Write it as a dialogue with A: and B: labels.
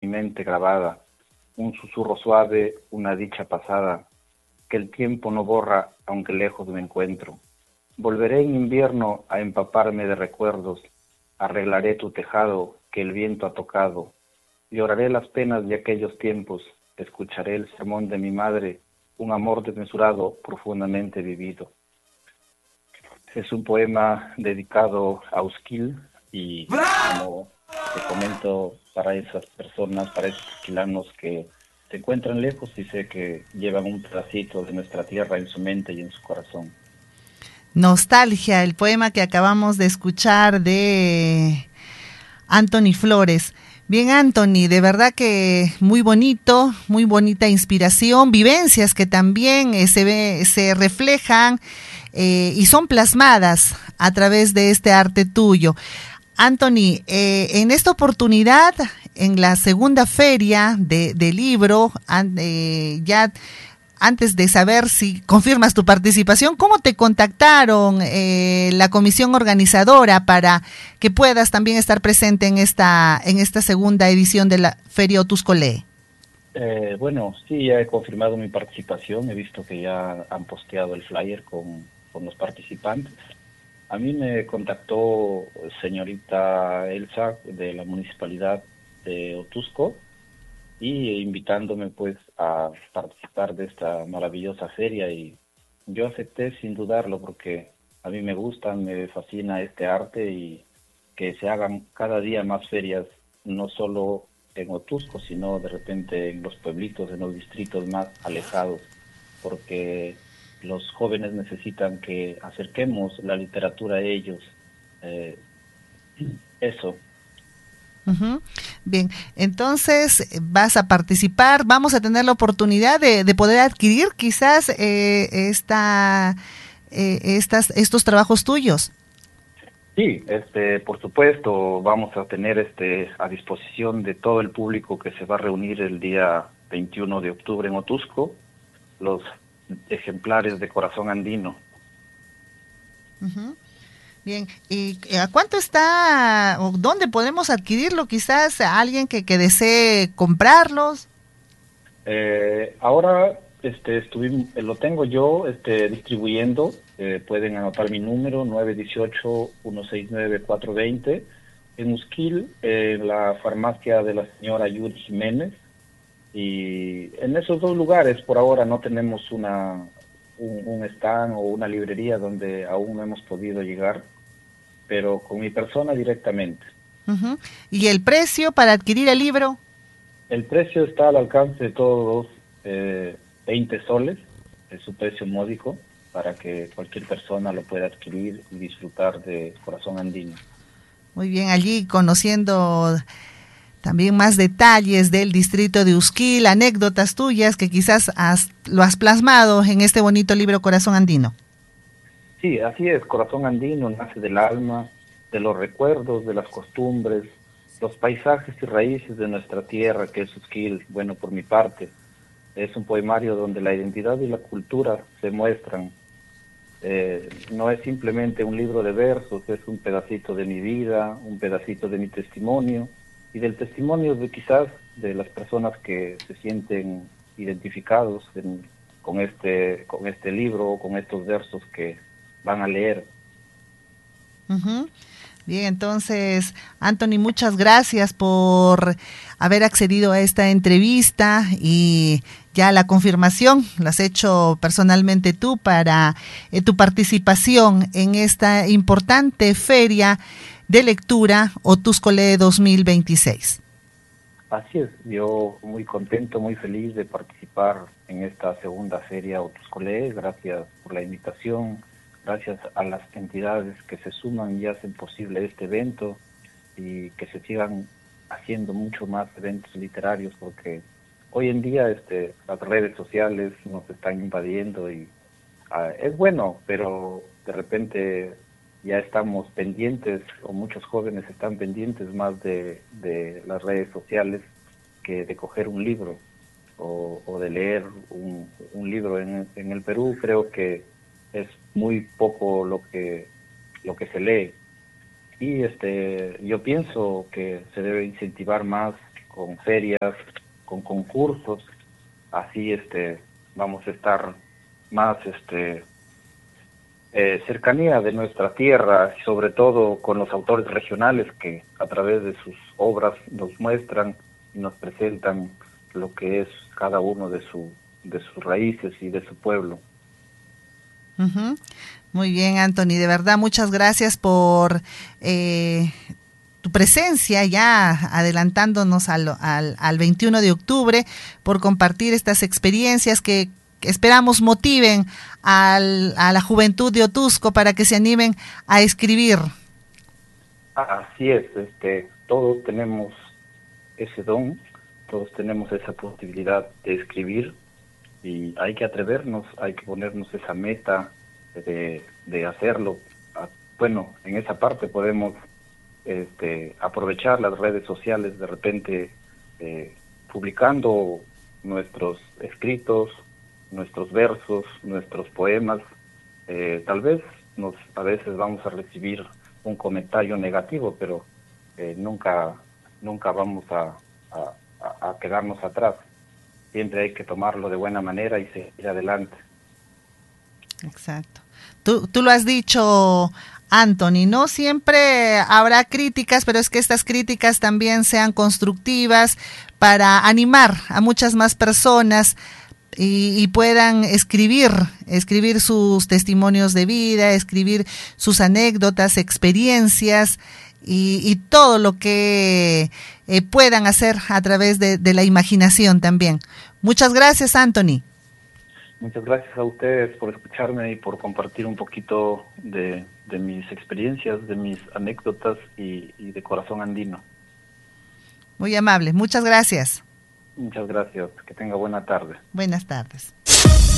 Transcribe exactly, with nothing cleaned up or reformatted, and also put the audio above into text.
A: mi mente grabada, un susurro suave, una dicha pasada, que el tiempo no borra aunque lejos me encuentro. Volveré en invierno a empaparme de recuerdos, arreglaré tu tejado que el viento ha tocado, lloraré las penas de aquellos tiempos, escucharé el sermón de mi madre, un amor desmesurado, profundamente vivido. Es un poema dedicado a Usquil y, como te comento, para esas personas, para esos usquilanos que se encuentran lejos y sé que llevan un pedacito de nuestra tierra en su mente y en su corazón.
B: Nostalgia, el poema que acabamos de escuchar de Anthony Flores. Bien, Anthony, de verdad que muy bonito, muy bonita inspiración, vivencias que también eh, se ve, se reflejan eh, y son plasmadas a través de este arte tuyo. Anthony, eh, en esta oportunidad, en la segunda feria de, de libro, an, eh, ya antes de saber si confirmas tu participación, ¿cómo te contactaron eh, la comisión organizadora para que puedas también estar presente en esta en esta segunda edición de la Feria Otuscolee?
A: Eh, bueno, sí, ya he confirmado mi participación, he visto que ya han posteado el flyer con, con los participantes. A mí me contactó señorita Elsa de la municipalidad de Otusco y invitándome pues a participar de esta maravillosa feria, y yo acepté sin dudarlo porque a mí me gusta, me fascina este arte, y que se hagan cada día más ferias, no solo en Otusco, sino de repente en los pueblitos, en los distritos más alejados, porque los jóvenes necesitan que acerquemos la literatura a ellos. Eh, eso.
B: Uh-huh. Bien, entonces vas a participar, vamos a tener la oportunidad de, de poder adquirir quizás eh, esta, eh, estas, estos trabajos tuyos.
A: Sí, este, por supuesto, vamos a tener este a disposición de todo el público que se va a reunir el día veintiuno de octubre en Otusco, los ejemplares de Corazón Andino.
B: Uh-huh. Bien, ¿y a cuánto está o dónde podemos adquirirlo? Quizás a alguien que, que desee comprarlos.
A: Eh, ahora este, estuvimos, eh, lo tengo yo este, distribuyendo, eh, pueden anotar mi número, nueve uno ocho, uno seis nueve, cuatro dos cero, en Usquil, en la farmacia de la señora Yuri Jiménez, y en esos dos lugares por ahora no tenemos una un, un stand o una librería donde aún no hemos podido llegar, pero con mi persona directamente.
B: Uh-huh. ¿Y el precio para adquirir el libro?
A: El precio está al alcance de todos, eh, veinte soles, es su precio módico, para que cualquier persona lo pueda adquirir y disfrutar de Corazón Andino.
B: Muy bien, allí conociendo también más detalles del distrito de Usquil, anécdotas tuyas que quizás has, lo has plasmado en este bonito libro Corazón Andino.
A: Sí, así es, Corazón Andino nace del alma, de los recuerdos, de las costumbres, los paisajes y raíces de nuestra tierra, que es Usquil. Bueno, por mi parte, es un poemario donde la identidad y la cultura se muestran. Eh, no es simplemente un libro de versos, es un pedacito de mi vida, un pedacito de mi testimonio y del testimonio de quizás de las personas que se sienten identificados en, con este con este libro o con estos versos que van a leer.
B: Uh-huh. Bien, entonces, Anthony, muchas gracias por haber accedido a esta entrevista, y ya la confirmación la has hecho personalmente tú para eh, tu participación en esta importante feria de lectura Otuscolee dos mil veintiséis.
A: Así es, yo muy contento, muy feliz de participar en esta segunda feria Otuscolee. Gracias por la invitación, gracias a las entidades que se suman y hacen posible este evento, y que se sigan haciendo mucho más eventos literarios, porque hoy en día este, las redes sociales nos están invadiendo y uh, es bueno, pero de repente ya estamos pendientes, o muchos jóvenes están pendientes más de, de las redes sociales que de coger un libro o, o de leer un, un libro. En, en el Perú creo que es muy poco lo que lo que se lee, y este yo pienso que se debe incentivar más con ferias, con concursos. Así este vamos a estar más este eh, cercanía de nuestra tierra, y sobre todo con los autores regionales que a través de sus obras nos muestran y nos presentan lo que es cada uno de su de sus raíces y de su pueblo.
B: Uh-huh. Muy bien, Anthony, de verdad muchas gracias por eh, tu presencia, ya adelantándonos al, al, al veintiuno de octubre, por compartir estas experiencias que esperamos motiven al, a la juventud de Otuzco para que se animen a escribir.
A: Así es, este, todos tenemos ese don, todos tenemos esa posibilidad de escribir, y hay que atrevernos, hay que ponernos esa meta de, de hacerlo. Bueno, en esa parte podemos este, aprovechar las redes sociales, de repente eh, publicando nuestros escritos, nuestros versos, nuestros poemas. Eh, tal vez nos a veces vamos a recibir un comentario negativo, pero eh, nunca nunca vamos a, a, a quedarnos atrás. Siempre hay que tomarlo de buena manera y seguir adelante.
B: Exacto. Tú, tú lo has dicho, Anthony, no siempre habrá críticas, pero es que estas críticas también sean constructivas para animar a muchas más personas y, y puedan escribir, escribir sus testimonios de vida, escribir sus anécdotas, experiencias y, y todo lo que eh, puedan hacer a través de, de la imaginación también. Muchas gracias, Anthony.
A: Muchas gracias a ustedes por escucharme y por compartir un poquito de, de mis experiencias, de mis anécdotas y, y de corazón andino.
B: Muy amable, muchas gracias.
A: Muchas gracias, que tenga buena tarde.
B: Buenas tardes.